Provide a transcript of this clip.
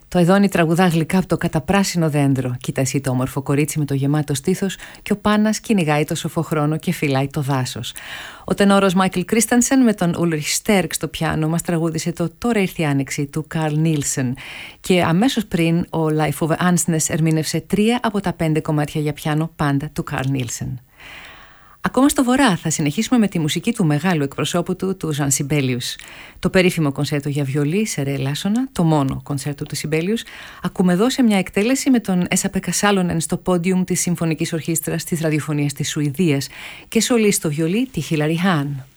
Το Εδόνι τραγουδά γλυκά από το καταπράσινο δέντρο. Κοίτα εσύ το όμορφο κορίτσι με το γεμάτο στήθος, και ο Πάνας κυνηγάει το σοφοχρόνο και φυλάει το δάσος. Ο τενόρος Μάικλ Κρίστανσεν με τον Ούλριχ Στέρκ στο πιάνο μας τραγούδισε το «Τώρα ήρθε η άνοιξη» του Καρλ Νίλσεν. Και αμέσως πριν ο Leif Ove Ansnes ερμήνευσε 3 από τα 5 κομμάτια για πιάνο πάντα του Καρλ Νίλσεν. Ακόμα στο βορρά θα συνεχίσουμε με τη μουσική του μεγάλου εκπροσώπου του Ζαν Σιμπέλιους. Το περίφημο κονσέρτο για βιολί σε ρε ελάσσονα, το μόνο κονσέρτο του Σιμπέλιους, ακούμε εδώ σε μια εκτέλεση με τον Έσα-Πεκκα Σάλονεν στο πόντιουμ της Συμφωνικής Ορχήστρας της Ραδιοφωνίας της Σουηδίας και σολίστ στο βιολί τη Χίλαρι Χάν.